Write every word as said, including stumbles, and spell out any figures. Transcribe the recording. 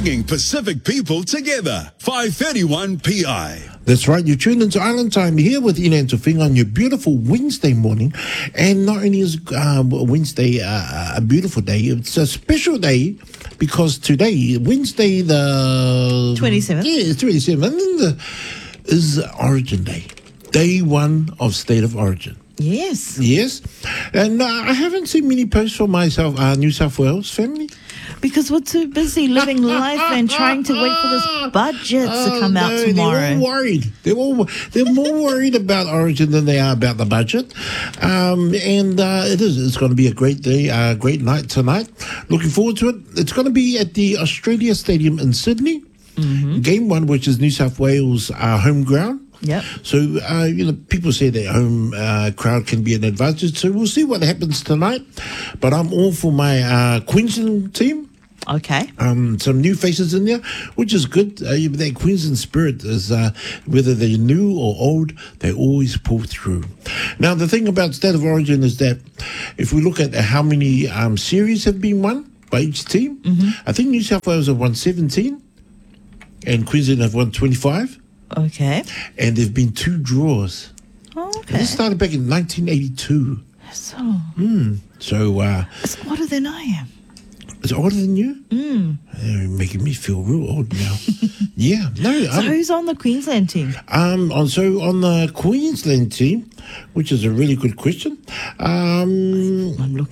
bringing Pacific people together. five thirty-one P I. That's right, you tuned into Island Time here with Ina and Tufinga on your beautiful Wednesday morning. And not only is uh, Wednesday uh, a beautiful day, it's a special day because today, Wednesday the... twenty-seventh. Yeah, it's twenty-seventh. And the, is Origin Day. Day one of State of Origin. Yes. Yes. And uh, I haven't seen many posts for myself, uh, New South Wales family. Because we're too busy living life and trying to wait for this budget oh, to come no, out tomorrow. They're all worried. They're all they're more worried about Origin than they are about the budget. Um, and uh, it is. It's going to be a great day, a uh, great night tonight. Looking forward to it. It's going to be at the Australia Stadium in Sydney. Mm-hmm. Game one, which is New South Wales' uh, home ground. Yep. So, uh, you know, people say that home uh, crowd can be an advantage. So we'll see what happens tonight. But I'm all for my uh, Queensland team. Okay. Um, some new faces in there, which is good. Uh, that Queensland spirit is, uh, whether they're new or old, they always pull through. Now, the thing about State of Origin is that if we look at how many um, series have been won by each team, mm-hmm. I think New South Wales have won seventeen and Queensland have won twenty-five. Okay. And there have been two draws. Oh, okay. And this started back in nineteen eighty-two. So, mm. so uh, it's older than I am. It's older than you? Mm. They're making me feel real old now. yeah. No. So um, who's on the Queensland team? Um. On, so on the Queensland team, which is a really good question. Um. I'm looking.